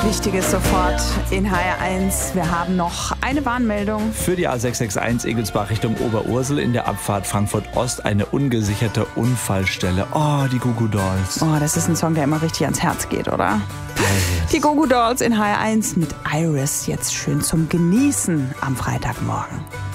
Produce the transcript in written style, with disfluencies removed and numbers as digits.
Wichtiges sofort in HR1. Wir haben noch eine Warnmeldung. Für die A661 Egelsbach Richtung Oberursel in der Abfahrt Frankfurt Ost eine ungesicherte Unfallstelle. Oh, die Goo Goo Dolls. Oh, das ist ein Song, der immer richtig ans Herz geht, oder? Die Goo Goo Dolls in HR1 mit Iris jetzt schön zum Genießen am Freitagmorgen.